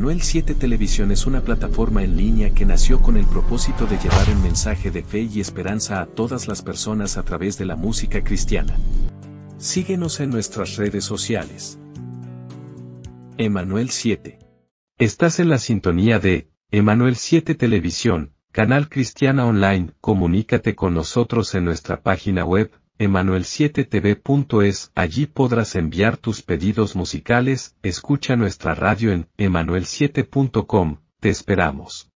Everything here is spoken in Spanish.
Emanuel 7 Televisión es una plataforma en línea que nació con el propósito de llevar un mensaje de fe y esperanza a todas las personas a través de la música cristiana. Síguenos en nuestras redes sociales. Emanuel 7. Estás en la sintonía de Emanuel 7 Televisión, canal cristiana online. Comunícate con nosotros en nuestra página web, emanuel7tv.es. Allí podrás enviar tus pedidos musicales. Escucha nuestra radio en emanuel7.com. Te esperamos.